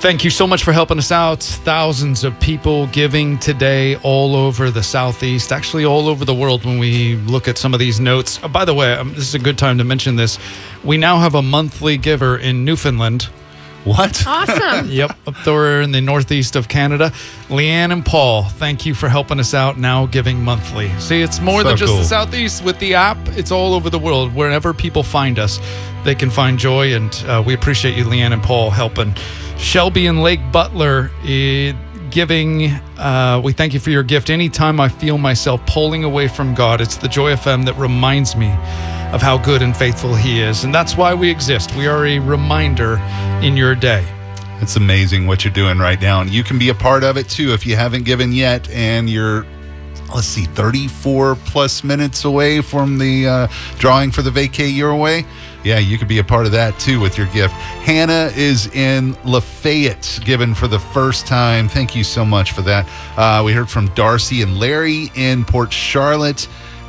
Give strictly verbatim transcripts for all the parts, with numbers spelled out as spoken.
Thank you so much for helping us out. Thousands of people giving today all over the Southeast, actually all over the world when we look at some of these notes. Oh, by the way, um, this is a good time to mention this. We now have a monthly giver in Newfoundland. What? Awesome. Yep, up there in the northeast of Canada. Leanne and Paul, thank you for helping us out, now giving monthly. See, it's more So than just cool. the Southeast. With the app, it's all over the world. Wherever people find us, they can find joy, and uh, we appreciate you, Leanne and Paul, helping. Shelby and Lake Butler, eh, giving, uh, we thank you for your gift. Anytime I feel myself pulling away from God, it's the Joy F M that reminds me of how good and faithful He is. And that's why we exist. We are a reminder in your day. It's amazing what you're doing right now. And you can be a part of it too if you haven't given yet and you're, let's see, thirty-four plus minutes away from the uh, drawing for the Vacay Your Way. Yeah, you could be a part of that too with your gift. Hannah is in Lafayette, given for the first time. Thank you so much for that. Uh, we heard from Darcy and Larry in Port Charlotte,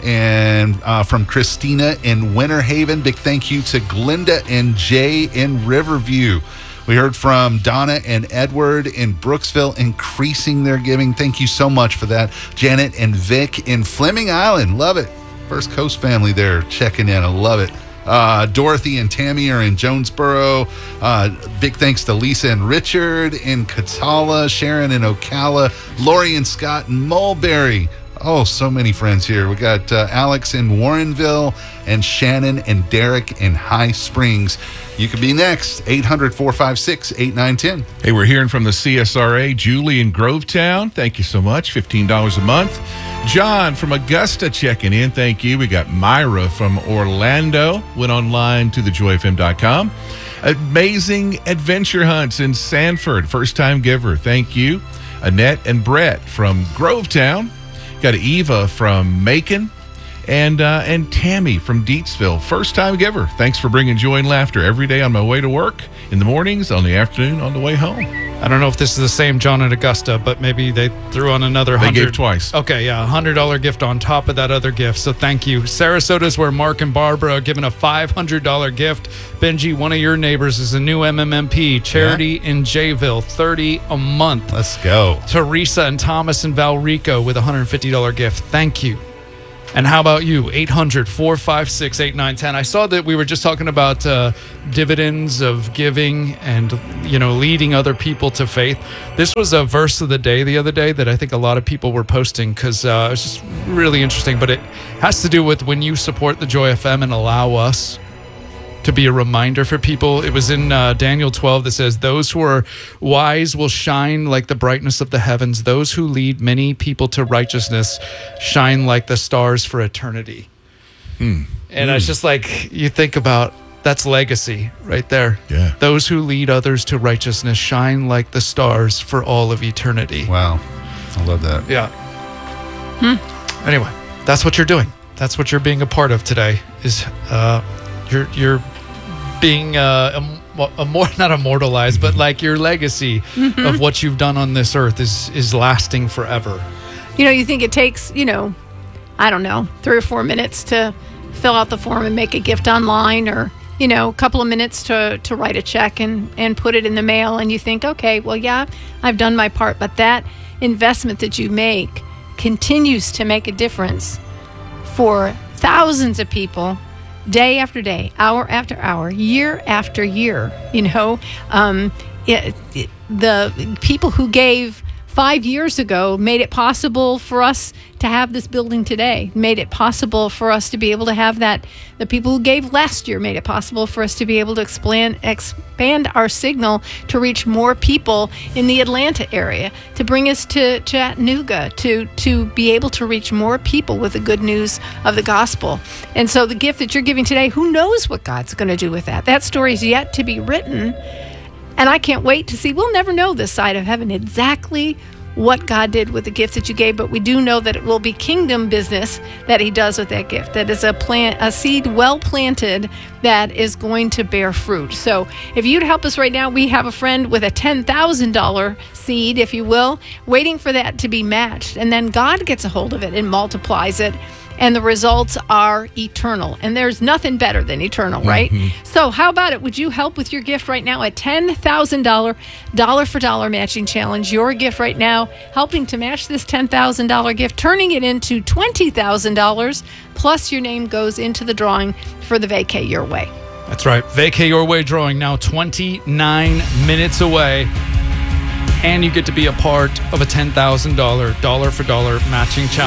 and uh, from Christina in Winter Haven. Big thank you to Glinda and Jay in Riverview. We heard from Donna and Edward in Brooksville, increasing their giving. Thank you so much for that. Janet and Vic in Fleming Island. Love it. First Coast family there checking in. I love it. Uh, Dorothy and Tammy are in Jonesboro. Uh, big thanks to Lisa and Richard in Catala, Sharon in Ocala, Lori and Scott in Mulberry. Oh, so many friends here. We got uh, Alex in Warrenville and Shannon and Derek in High Springs. You can be next. eight hundred, four five six, eight nine one zero. Hey, we're hearing from the C S R A, Julie in Grovetown. Thank you so much. fifteen dollars a month. John from Augusta checking in. Thank you. We got Myra from Orlando. Went online to the joy f m dot com. Amazing Adventure Hunts in Sanford. First time giver. Thank you. Annette and Brett from Grovetown. Got Eva from Macon. And uh, and Tammy from Deatsville. First time giver. Thanks for bringing joy and laughter every day on my way to work, in the mornings, on the afternoon, on the way home. I don't know if this is the same John and Augusta, but maybe they threw on another They hundred. gave twice. Okay, yeah, one hundred dollars gift on top of that other gift. So thank you. Sarasota's where Mark and Barbara are giving a five hundred dollars gift. Benji, one of your neighbors, is a new M M M P. Charity Yeah. in Jayville, thirty a month. Let's go. Teresa and Thomas in Valrico with a one hundred fifty dollars gift. Thank you. And how about you? eight hundred, four five six, eight nine one zero. I saw that we were just talking about uh, dividends of giving and, you know, leading other people to faith. This was a verse of the day the other day that I think a lot of people were posting because uh, it's just really interesting. But it has to do with when you support the Joy F M and allow us to be a reminder for people. It was in uh, Daniel twelve that says, those who are wise will shine like the brightness of the heavens. Those who lead many people to righteousness shine like the stars for eternity. Hmm. And it's just like, you think about, that's legacy right there. Yeah. Those who lead others to righteousness shine like the stars for all of eternity. Wow. I love that. Yeah. Hmm. Anyway, that's what you're doing. That's what you're being a part of today, is uh, you're, you're being uh, a, a more, not immortalized, but like your legacy Mm-hmm. of what you've done on this earth is is lasting forever. You know, you think it takes, you know, I don't know, three or four minutes to fill out the form and make a gift online, or, you know, a couple of minutes to, to write a check and, and put it in the mail. And you think, okay, well, yeah, I've done my part. But that investment that you make continues to make a difference for thousands of people, day after day, hour after hour, year after year. You know, um, it, it, the people who gave five years ago made it possible for us to have this building today, made it possible for us to be able to have that. The people who gave last year made it possible for us to be able to expand, expand our signal to reach more people in the Atlanta area, to bring us to Chattanooga, to, to be able to reach more people with the good news of the gospel. And so the gift that you're giving today, who knows what God's going to do with that? That story is yet to be written. And I can't wait to see. We'll never know this side of heaven exactly what God did with the gift that you gave, but we do know that it will be kingdom business that He does with that gift. That is a plant, a seed well planted that is going to bear fruit. So if you'd help us right now, we have a friend with a ten thousand dollars seed, if you will, waiting for that to be matched. And then God gets a hold of it and multiplies it and the results are eternal. And there's nothing better than eternal, right? So how about it? Would you help with your gift right now? A ten thousand dollars dollar for dollar matching challenge. Your gift right now, helping to match this ten thousand dollars gift, turning it into twenty thousand dollars, plus your name goes into the drawing for the Vacay Your Way. That's right. Vacay Your Way drawing now twenty-nine minutes away. And you get to be a part of a ten thousand dollars dollar for dollar matching challenge.